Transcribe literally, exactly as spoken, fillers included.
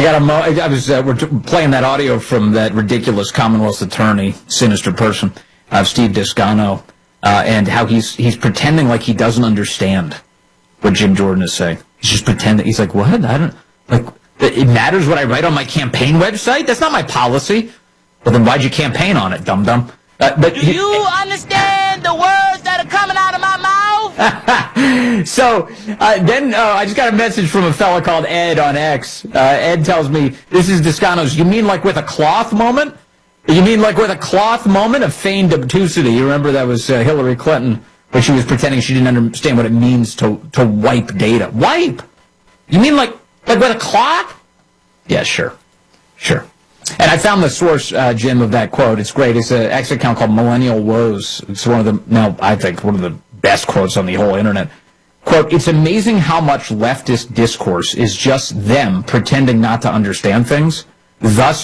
got a mo- I was uh, we're t- playing that audio from that ridiculous Commonwealth attorney, sinister person, uh, Steve Descano, uh, and how he's he's pretending like he doesn't understand what Jim Jordan is saying. He's just pretending. He's like, what? I don't like. It matters what I write on my campaign website? That's not my policy. Well, then why'd you campaign on it, dum-dum? Uh, but Do you understand the words that are coming out of my mouth? So, uh, then uh, I just got a message from a fella called Ed on X. Uh, Ed tells me, this is Descano's, you mean like with a cloth moment? You mean like with a cloth moment of feigned obtusity? You remember that was uh, Hillary Clinton, where she was pretending she didn't understand what it means to, to wipe data. Wipe? You mean like... Like with a clock? Yeah, sure. Sure. And I found the source, uh, Jim, of that quote. It's great. It's an X account called Millennial Woes. It's one of the, now, I think, one of the best quotes on the whole internet. Quote, it's amazing how much leftist discourse is just them pretending not to understand things, thus